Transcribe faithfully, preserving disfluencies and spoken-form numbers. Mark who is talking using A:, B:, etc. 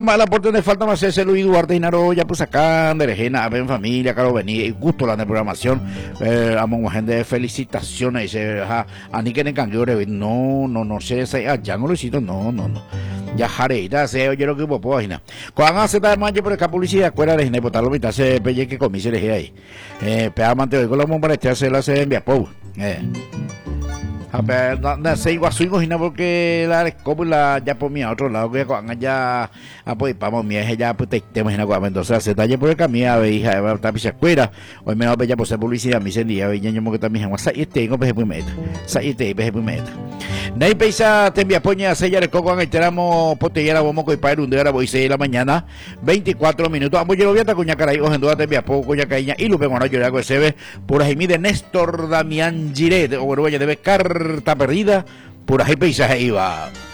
A: más la puerta donde falta más ese Luis Duarte y Naro, ya pues acá, de Regena, ven familia, caro venir, y gusto la de programación, eh, amo gente de felicitaciones, dice, a ni que en cambio, no, no, no sé, ya no lo hiciste, no, no, no. Ya jareita, se oye lo que puedo imaginar. Cuando hace tal manche por acá publicidad, cuera de Gine, por tal lo mitad se pelle que comience le ahí. Eh, pega mante con la món para echarse la se envía pou. Eh. A ver, no sé, igual soy cojina porque la cópula ya por mí a otro lado que cuando ya pues vamos mi eje ya pues te imagina cuando entonces se talle por el camino a ver hija va a estar pisa escuela hoy me va a ya por ser publicidad mi sendía y yo que también vamos a ir tengo pues muy meta sai te pues muy meta nei peisa te envía poña sella de coco en el tramo potellera vamos con para un día voy seis de la mañana veinticuatro minutos vamos yo voy a cuña caray en duda te envía poco cuña caña y lo vemos yo le se ve por ahí de Néstor Damián Giret o bueno debe carta perdida por ahí paisaje iba.